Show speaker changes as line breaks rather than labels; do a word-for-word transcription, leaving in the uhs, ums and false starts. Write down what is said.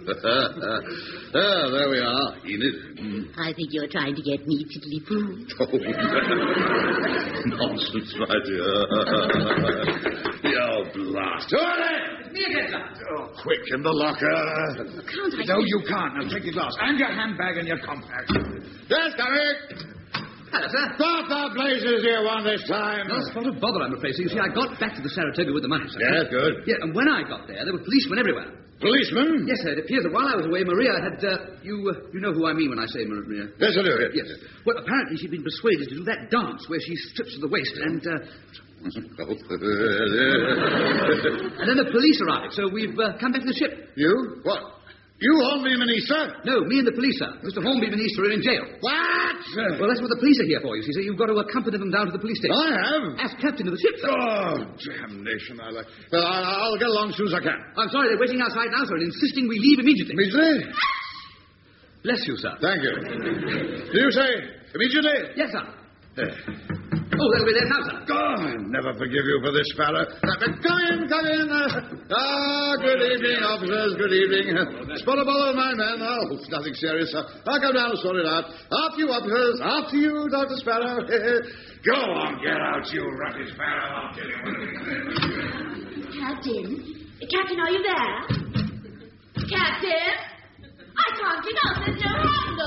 Ah, there we are, Enid. Mm.
I think you're trying to get me tiddly-poo.
Oh, nonsense, my dear. You blast.
Me again, sir.
Oh, quick, in the locker.
Can't I...
No, you can't. Now, take your glass and your handbag and your compact.
Yes, Derek.
Hello, sir.
What the blazes do you want this time?
No spot of bother, I'm afraid. So, you see, I got back to the Saratoga with the money, sir.
Yeah, good.
Yeah, and when I got there, there were policemen everywhere.
Policeman?
Yes, sir. It appears that while I was away, Maria had, uh, you uh, you know who I mean when I say Maria.
Yes, I do. Yes.
Yes. Well, apparently she'd been persuaded to do that dance where she strips to the waist and, uh... and then the police arrived, so we've uh, come back to the ship.
You? What? You, Hornby and Manisa?
No, me and the police, sir. Mister Hornby and Manisa are in jail.
What?
Well, that's what the police are here for, you see, so you've got to accompany them down to the police station.
I have.
As captain of the ship, sir.
Oh, damnation. I like... Well, I'll, I'll get along as soon as I can.
I'm sorry, they're waiting outside now, sir, and insisting we leave immediately.
Immediately?
Bless you, sir.
Thank you. Do you say immediately?
Yes, sir.
Eh.
Oh, they'll be there now, sir.
God, I never forgive you for this, Sparrow. Come in, come in. Ah, good evening, officers. Good evening. Spot a bottle of my men. Oh, it's nothing serious. I'll come down and sort it out. After you, officers. After you, Doctor Sparrow. Go on, get out, you rocket Sparrow. I'll tell you what.
Captain? Captain, are you there? Captain? I can't get out. There's no handle.